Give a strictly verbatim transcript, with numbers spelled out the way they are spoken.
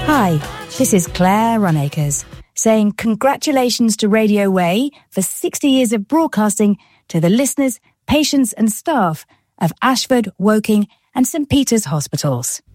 Hi, this is Claire Runacres saying congratulations to Radio Way for sixty years of broadcasting to the listeners, patients and staff of Ashford, Woking and St Peter's Hospitals.